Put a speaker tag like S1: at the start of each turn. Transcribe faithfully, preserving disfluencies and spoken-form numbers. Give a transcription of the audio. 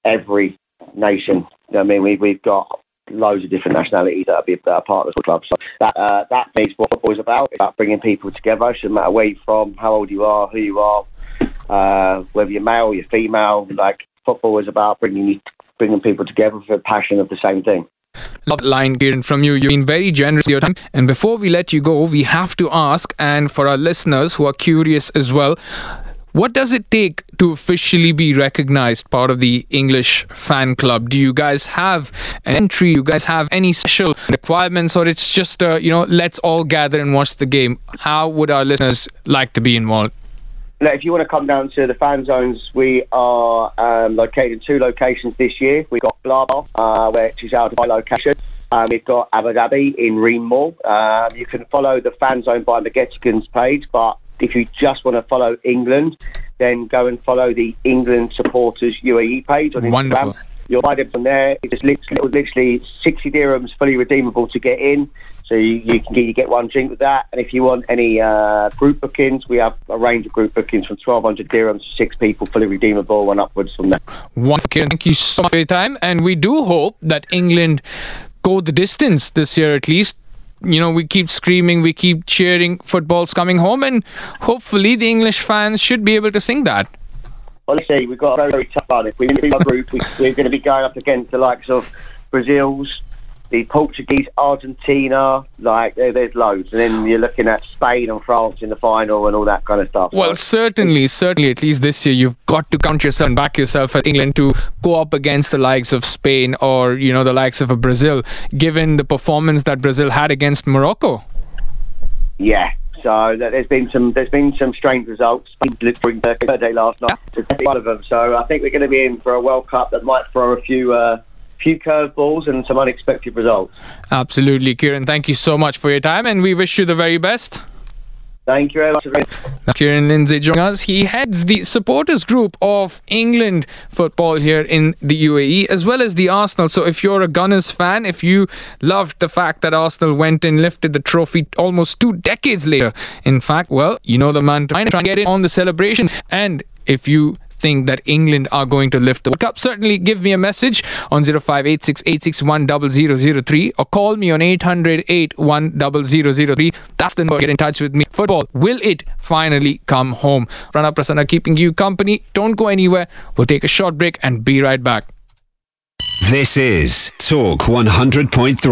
S1: every nation. I mean, we, we've got loads of different nationalities that are, that are partners of the club. So that uh, that is what football is about. It's about bringing people together. It shouldn't matter where you're from, how old you are, who you are, uh, whether you're male, you're female. Like, football is about bringing bringing people together for the passion of the same thing.
S2: Love the line, Kieran, from you. You've been very generous with your time. And before we let you go, we have to ask, and for our listeners who are curious as well, what does it take to officially be recognized part of the English fan club? Do you guys have an entry? Do you guys have any special requirements, or it's just, uh, you know, let's all gather and watch the game? How would our listeners like to be involved?
S1: If you want to come down to the fan zones, we are um, located in two locations this year. We've got Blabber, uh, which is our Dubai location. Um, we've got Abu Dhabi in Reem Mall. Um, you can follow the fan zone by McGettigan's page, but if you just want to follow England, then go and follow the England Supporters U A E page on Instagram.
S2: Wonderful.
S1: You'll find it from there. It's literally, literally sixty dirhams fully redeemable to get in. So you, you can get you get one drink with that. And if you want any uh, group bookings, we have a range of group bookings from twelve hundred dirhams to six people, fully redeemable, and upwards from there.
S2: Wonderful. Thank you so much for your time. And we do hope that England go the distance this year at least. You know, we keep screaming, we keep cheering, football's coming home, and hopefully the English fans should be able to sing that.
S1: Honestly, we've got a very, very tough run. If we win our group, we, we're going to be going up against the likes of Brazil's, the Portuguese, Argentina, like there, there's loads. And then you're looking at Spain and France in the final and all that kind of stuff.
S2: Well,
S1: so,
S2: certainly, certainly, at least this year, you've got to count yourself and back yourself as England to go up against the likes of Spain or, you know, the likes of a Brazil, given the performance that Brazil had against Morocco.
S1: Yeah. So there's been some there's been some strange results. Spain looked for Turkey Thursday last night. It's one of them. So I think we're going to be in for a World Cup that might throw a few uh, few curveballs and some unexpected results.
S2: Absolutely, Kieran. Thank you so much for your time, and we wish you the very best.
S1: Thank you very much.
S2: Now, Kieran Lindsay joining us. He heads the supporters group of England football here in the U A E, as well as the Arsenal. So if you're a Gunners fan, if you loved the fact that Arsenal went and lifted the trophy almost two decades later, in fact, well, you know the man to try and get in on the celebration. And if you think that England are going to lift the World Cup, certainly give me a message on zero five eight six eight six one zero zero zero three or call me on eight hundred eight one zero zero zero three. That's the number. Get in touch with me. Football, will it finally come home? Pranav Prasanna keeping you company. Don't go anywhere. We'll take a short break and be right back.
S3: This is Talk one hundred point three.